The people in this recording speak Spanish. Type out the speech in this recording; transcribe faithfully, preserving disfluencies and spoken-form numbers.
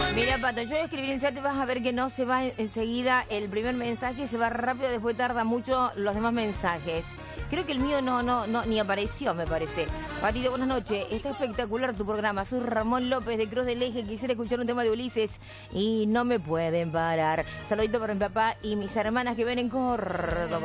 Mira, Pato, yo voy a escribir en el chat y vas a ver que no se va enseguida el primer mensaje, se va rápido, después tarda mucho los demás mensajes. Creo que el mío no, no, no, ni apareció, me parece. Patito, buenas noches. Está espectacular tu programa. Soy Ramón López de Cruz del Eje. Quisiera escuchar un tema de Ulises y no me pueden parar. Saludito para mi papá y mis hermanas que ven en Córdoba.